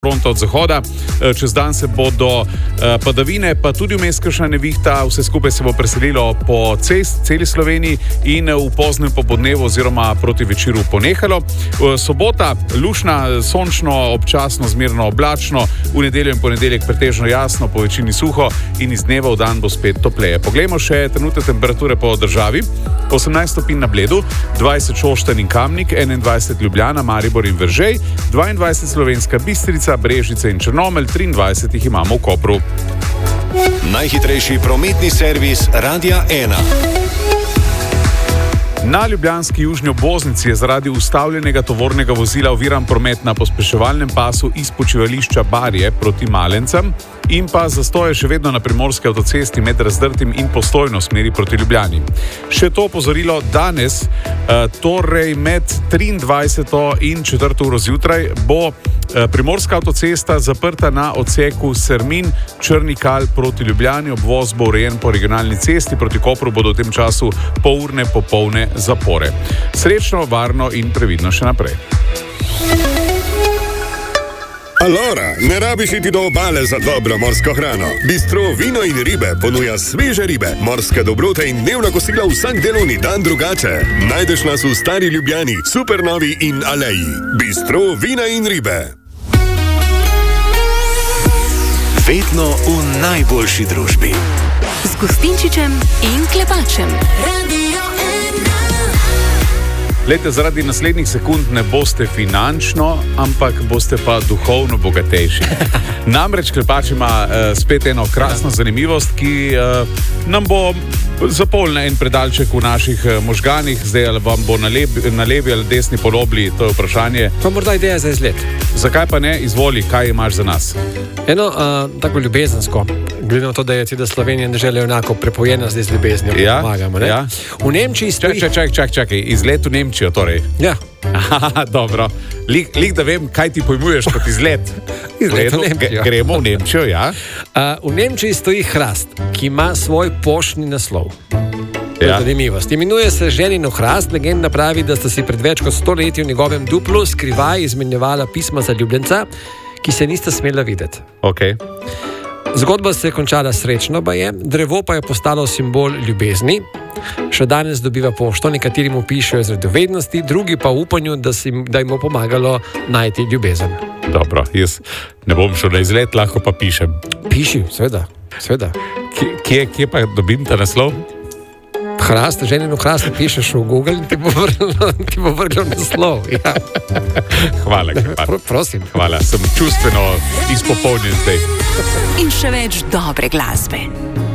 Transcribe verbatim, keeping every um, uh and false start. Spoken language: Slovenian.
fronta od zahoda. Čez dan se bodo padavine, pa tudi vmes kakšna nevihta, vse skupaj se bo preselilo po cest, celi Sloveniji in v poznem popodnevu oziroma proti večeru ponehalo. Sobota, lušna, sončno, občasno zmerno oblačno, v nedeljo in ponedeljek pretežno jasno, po večini suho in iz dneva v dan bo spet topleje. Poglejmo še trenutne temperature po državi. osemnajst stopinj na Bledu, dvajset Šoštanj in Kamnik, enaindvajset Ljubljana, Maribor in Veržej, dvaindvajset Slovenska Bistrica, Brežice in Črnomelj, triindvajset jih imamo v Kopru. Najhitrejši prometni servis Radia ena. Na ljubljanski južni obvoznici je zaradi ustavljenega tovornega vozila oviran promet na pospeševalnem pasu iz počivališča Barje proti Malencem in pa zastoje še vedno na primorski avtocesti med Razdrtim in Postojno v smeri proti Ljubljani. Še to opozorilo danes, torej med triindvajseto in četrto uro zjutraj, bo primorska avtocesta zaprta na odseku Sermin-Črnikal proti Ljubljani. Obvoz bo urejen po regionalni cesti, proti Kopru bodo v tem času polurne popolne zapore. Srečno, varno in previdno še naprej. Alora, ne rabiš iti do obale za dobro morsko hrano. Bistro Vino in ribe ponuja sveže ribe, morske dobrote in dnevna kosila vsak delovni dan drugače. Najdeš nas v Stari Ljubljani, Supernovi in Aleji. Bistro Vina in ribe. Vedno v najboljši družbi. Z Gustinčičem in Klepačem. Lejte, zaradi naslednjih sekund ne boste finančno, ampak boste pa duhovno bogatejši. Namreč Klepač ima uh, spet eno krasno zanimivost, ki uh, nam bo zapolnila en predalček v naših uh, možganih. Zdaj, ali vam bo na, leb, na levi ali desni polobli, to je vprašanje. Pa morda ideja za izlet. Zakaj pa ne? Izvoli, kaj imaš za nas? Eno uh, tako ljubezensko. Glede na to, da je cela Slovenija država enako prepojena zdaj z ljubeznijo. Ja, pomagamo, ne? Ja. V Nemčiji stoji... Čakaj, čakaj, čakaj, čakaj. Izlet v Nemčijo, torej. Ja. Aha, dobro. Lik, lik, da vem, kaj ti pojmuješ kot izlet. Izlet v Nemčijo. Gremo v Nemčijo, ja. Uh, v Nemčiji stoji hrast, ki ima svoj poštni naslov. Ja. Zanimivost. Imenuje se ženin hrast. Legenda pravi, da sta si pred več kot sto leti v njegovem duplu skrivaj izmenjevala pisma za ljubljenca, ki se nista smela videti. Okay. Zgodba se je končala srečno, pa je, drevo pa je postalo simbol ljubezni. Še danes dobiva pošto, nekateri mu pišejo iz radovednosti, drugi pa v upanju, da, si, da jim bo pomagalo najti ljubezen. Dobro, jaz ne bom šel na izlet, lahko pa pišem. Piši, seveda, seveda. Kje, kje, kje pa dobim ta naslov? Hrast, ženino hrast, pišeš v Google in ti bo vrlo, ti bo vrlo naslov. Ja. Hvala, Pro, prosim. Hvala, sem čustveno izpopolnjen zdaj. In še več dobre glasbe.